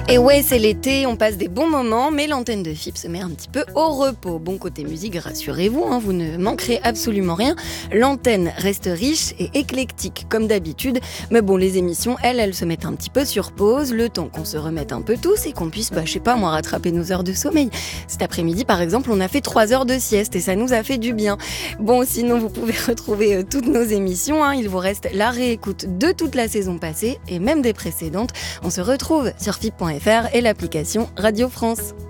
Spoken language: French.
Et ouais, c'est l'été, on passe des bons moments, mais l'antenne de FIP se met un petit peu au repos. Bon, côté musique, rassurez-vous, vous ne manquerez absolument rien. L'antenne reste riche et éclectique, comme d'habitude. Mais bon, les émissions, elles se mettent un petit peu sur pause, le temps qu'on se remette un peu tous et qu'on puisse, rattraper nos heures de sommeil. Cet après-midi, par exemple, on a fait 3 heures de sieste et ça nous a fait du bien. Bon, sinon, vous pouvez retrouver toutes nos émissions. Il vous reste la réécoute de toute la saison passée et même des précédentes. On se retrouve sur FIP.fr et l'application Radio France.